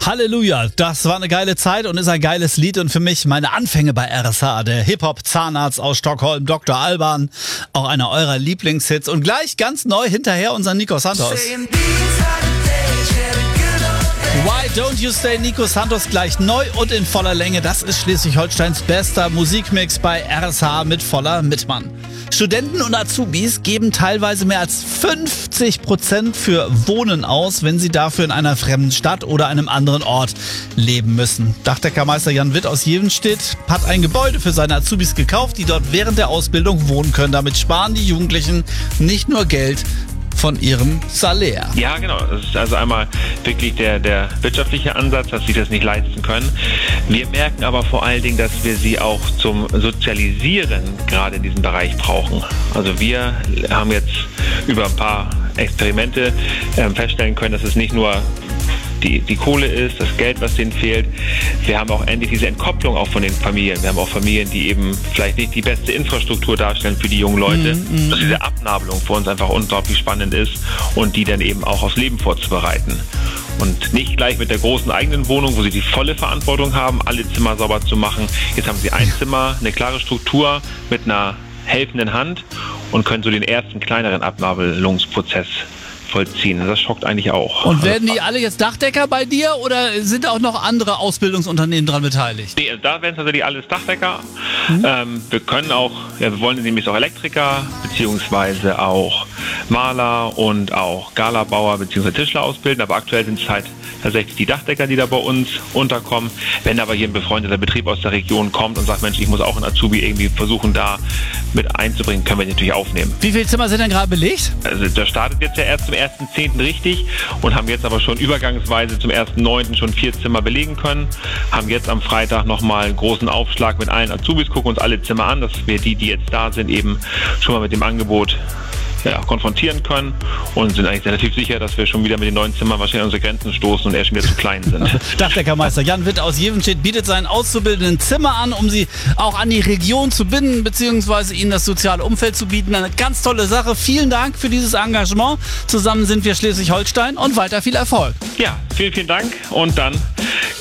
Halleluja, das war eine geile Zeit und ist ein geiles Lied und für mich meine Anfänge bei RSH, der Hip-Hop-Zahnarzt aus Stockholm, Dr. Alban, auch einer eurer Lieblingshits und gleich ganz neu hinterher unser Nico Santos. Why Don't You Stay, Nico Santos, gleich neu und in voller Länge. Das ist Schleswig-Holsteins bester Musikmix bei RSH mit voller Mitmann. Studenten und Azubis geben teilweise mehr als 50% für Wohnen aus, wenn sie dafür in einer fremden Stadt oder einem anderen Ort leben müssen. Dachdeckermeister Jan Witt aus Jevenstedt hat ein Gebäude für seine Azubis gekauft, die dort während der Ausbildung wohnen können. Damit sparen die Jugendlichen nicht nur Geld von ihrem Salär. Ja, genau. Das ist also einmal wirklich der wirtschaftliche Ansatz, dass sie das nicht leisten können. Wir merken aber vor allen Dingen, dass wir sie auch zum Sozialisieren gerade in diesem Bereich brauchen. Also wir haben jetzt über ein paar Experimente feststellen können, dass es nicht nur die Kohle ist, das Geld, was denen fehlt. Wir haben auch endlich diese Entkopplung auch von den Familien. Wir haben auch Familien, die eben vielleicht nicht die beste Infrastruktur darstellen für die jungen Leute. Dass diese Abnabelung für uns einfach unglaublich spannend ist und die dann eben auch aufs Leben vorzubereiten. Und nicht gleich mit der großen eigenen Wohnung, wo sie die volle Verantwortung haben, alle Zimmer sauber zu machen. Jetzt haben sie ein Zimmer, eine klare Struktur mit einer helfenden Hand und können so den ersten kleineren Abnabelungsprozess vollziehen. Das schockt eigentlich auch. Und werden die alle jetzt Dachdecker bei dir oder sind auch noch andere Ausbildungsunternehmen daran beteiligt? Nee, da werden tatsächlich alles Dachdecker. Wir können auch, wir wollen nämlich auch Elektriker beziehungsweise auch Maler und auch Galabauer beziehungsweise Tischler ausbilden, aber aktuell sind es halt tatsächlich die Dachdecker, die da bei uns unterkommen. Wenn aber hier ein befreundeter Betrieb aus der Region kommt und sagt, Mensch, ich muss auch einen Azubi irgendwie versuchen, da mit einzubringen, können wir die natürlich aufnehmen. Wie viele Zimmer sind denn gerade belegt? Also das startet jetzt ja erst zum 1.10. richtig und haben jetzt aber schon übergangsweise zum 1.9. schon 4 Zimmer belegen können. Haben jetzt am Freitag nochmal einen großen Aufschlag mit allen Azubis, gucken uns alle Zimmer an, dass wir die jetzt da sind, eben schon mal mit dem Angebot konfrontieren können und sind eigentlich relativ sicher, dass wir schon wieder mit den neuen Zimmern wahrscheinlich an unsere Grenzen stoßen und erst schon wieder zu klein sind. Dachdeckermeister Jan Witt aus Jevenstedt bietet seinen Auszubildenden Zimmer an, um sie auch an die Region zu binden, beziehungsweise ihnen das soziale Umfeld zu bieten. Eine ganz tolle Sache. Vielen Dank für dieses Engagement. Zusammen sind wir Schleswig-Holstein und weiter viel Erfolg. Ja, vielen, vielen Dank und dann